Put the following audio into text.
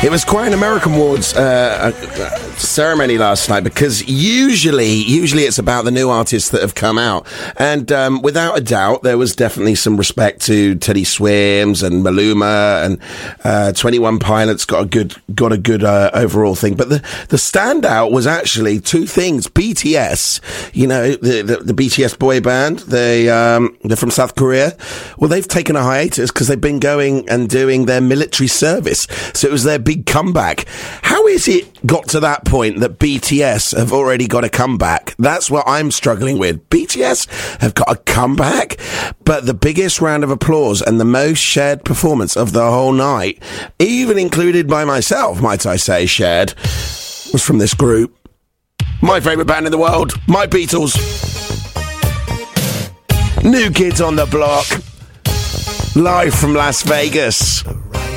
It was quite an American Awards ceremony last night, because usually it's about the new artists that have come out, and without a doubt there was definitely some respect to Teddy Swims and Maluma, and 21 Pilots got a good overall thing. But the standout was actually two things. BTS, you know, the BTS boy band, they're from South Korea. Well, they've taken a hiatus because they've been going and doing their military service, so it was their big comeback. How is it got to that point that BTS have already got a comeback? That's what I'm struggling with. BTS have got a comeback, but the biggest round of applause and the most shared performance of the whole night, even included by myself, might I say, shared, was from this group. My favourite band in the world, My Beatles. New Kids on the Block, live from Las Vegas.